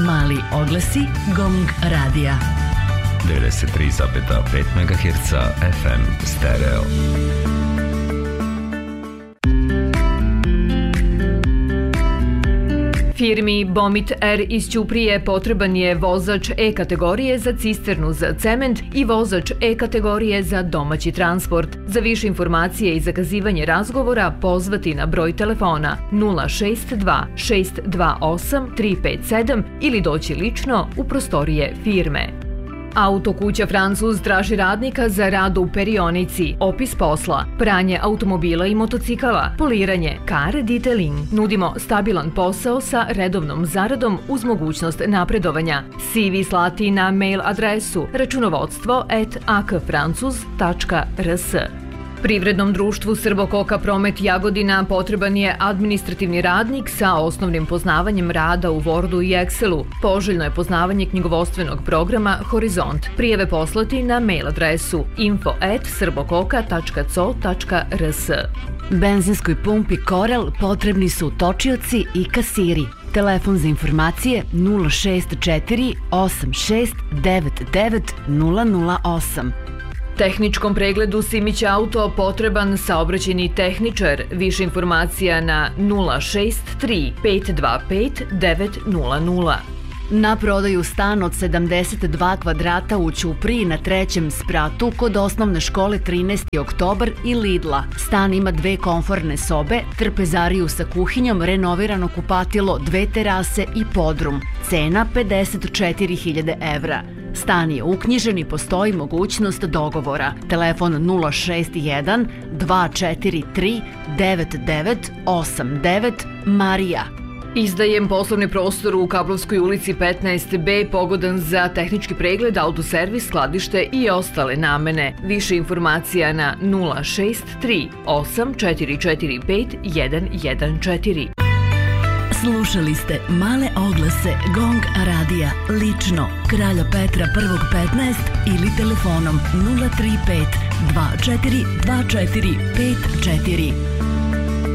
Mali oglasi GONG radija. 93,5 MHz FM stereo. Firmi Bomit Air iz Ćuprije potreban je vozač E kategorije za cisternu za cement i vozač E kategorije za domaći transport. Za više informacije i zakazivanje razgovora pozvati na broj telefona 062 628 357 ili doći lično u prostorije firme. Autokuća Francuz traži radnika za rad u perionici, opis posla, pranje automobila i motocikala, poliranje, car detailing. Nudimo stabilan posao sa redovnom zaradom uz mogućnost napredovanja. CV slati na mail adresu računovodstvo@akfrancuz.rs. Privrednom društvu Srbokoka Promet Jagodina potreban je administrativni radnik sa osnovnim poznavanjem rada u Wordu i Excelu. Poželjno je poznavanje knjigovodstvenog programa Horizont. Prijave poslati na mail adresu info@srbokoka.co.rs. Benzinskoj pumpi Korel potrebni su točioci i kasiri. Telefon za informacije 064 8699 008. Tehničkom pregledu Simić Auto potreban saobraćajni tehničar. Više informacija na 063 525 900. Na prodaju stan od 72 kvadrata u Ćupriji na 3. spratu kod osnovne škole 13. oktobar i Lidla. Stan ima 2 komforne sobe, trpezariju sa kuhinjom, renovirano kupatilo, 2 terase i podrum. Cena 54.000 evra. Stan je uknjižen i postoji mogućnost dogovora. Telefon 061 243 9989 Marija. Izdajem poslovni prostor u Kablovskoj ulici 15B, pogodan za tehnički pregled, autoservis, skladište i ostale namene. Više informacija na 063 8445 114. Slušali ste male oglase GONG radija, lično Kralja Petra 1.15 ili telefonom 035 24 24 54.